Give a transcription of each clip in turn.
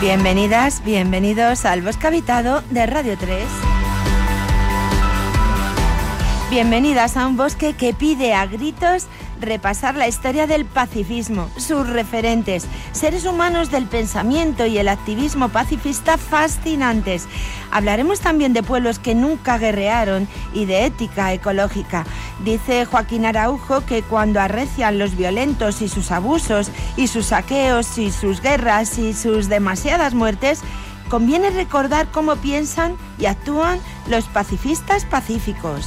Bienvenidas, bienvenidos al Bosque Habitado de Radio 3. Bienvenidas a un bosque que pide a gritos repasar la historia del pacifismo, sus referentes, seres humanos del pensamiento y el activismo pacifista fascinantes. Hablaremos también de pueblos que nunca guerrearon y de ética ecológica. Dice Joaquín Araujo que cuando arrecian los violentos y sus abusos y sus saqueos y sus guerras y sus demasiadas muertes, conviene recordar cómo piensan y actúan los pacifistas pacíficos.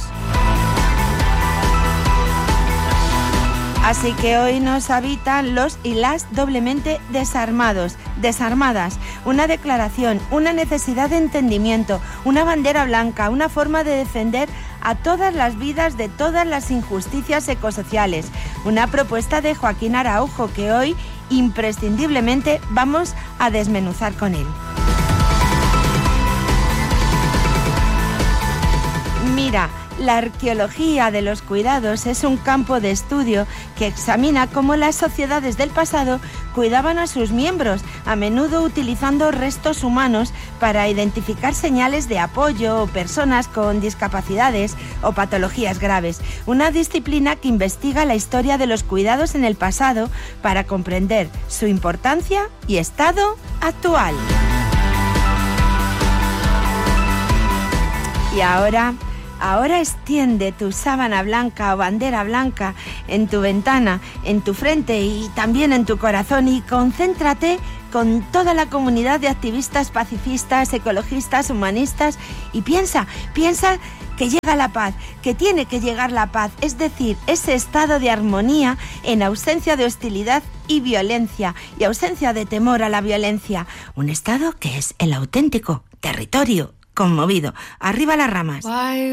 Así que hoy nos habitan los y las doblemente desarmados, desarmadas, una declaración, una necesidad de entendimiento, una bandera blanca, una forma de defender a todas las vidas de todas las injusticias ecosociales, una propuesta de Joaquín Araujo que hoy imprescindiblemente vamos a desmenuzar con él. Mira, la arqueología de los cuidados es un campo de estudio que examina cómo las sociedades del pasado cuidaban a sus miembros, a menudo utilizando restos humanos para identificar señales de apoyo o personas con discapacidades o patologías graves. Una disciplina que investiga la historia de los cuidados en el pasado para comprender su importancia y estado actual. Y Ahora extiende tu sábana blanca o bandera blanca en tu ventana, en tu frente y también en tu corazón y concéntrate con toda la comunidad de activistas pacifistas, ecologistas, humanistas y piensa que llega la paz, que tiene que llegar la paz, es decir, ese estado de armonía en ausencia de hostilidad y violencia y ausencia de temor a la violencia, un estado que es el auténtico territorio conmovido. Arriba las ramas.